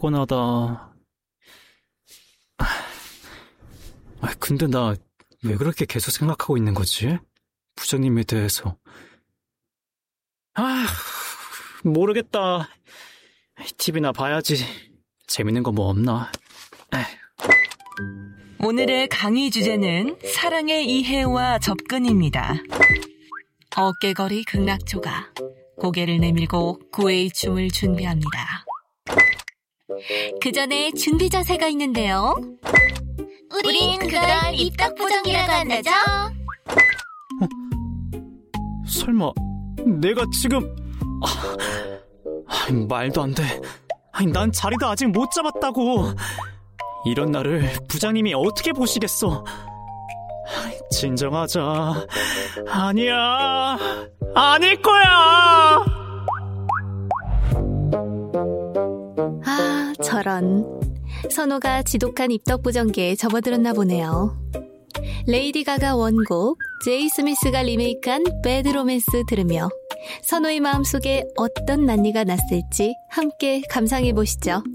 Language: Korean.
피곤하다. 근데 나 왜 그렇게 계속 생각하고 있는 거지? 부장님에 대해서. 모르겠다. TV나 봐야지. 재밌는 거 뭐 없나? 오늘의 강의 주제는 사랑의 이해와 접근입니다. 어깨거리 극락조가 고개를 내밀고 구애의 춤을 준비합니다. 그 전에 준비 자세가 있는데요. 우린 그걸 입덕보정이라고 한다죠? 설마 내가 지금... 말도 안 돼. 난 자리도 아직 못 잡았다고. 이런 나를 부장님이 어떻게 보시겠어. 진정하자. 아니야, 아닐 거야. 저런. 선호가 지독한 입덕보정기에 접어들었나 보네요. 레이디 가가 원곡, 제이 스미스가 리메이크한 배드 로맨스 들으며 선호의 마음속에 어떤 난리가 났을지 함께 감상해보시죠.